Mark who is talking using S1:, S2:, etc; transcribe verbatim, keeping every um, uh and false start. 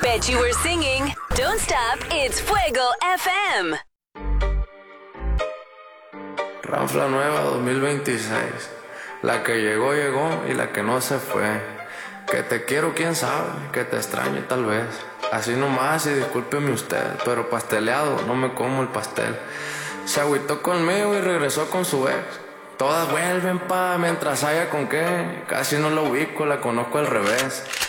S1: Bet you were singing. Don't stop, it's Fuego F M.
S2: Ranfla nueva dos mil veintiséis. La que llegó, llegó y la que no se fue. Que te quiero, quién sabe, que te extraño tal vez. Así nomás y discúlpeme usted, pero pasteleado, no me como el pastel. Se agüitó conmigo y regresó con su ex. Todas vuelven pa' mientras haya con qué. Casi no la ubico, la conozco al revés.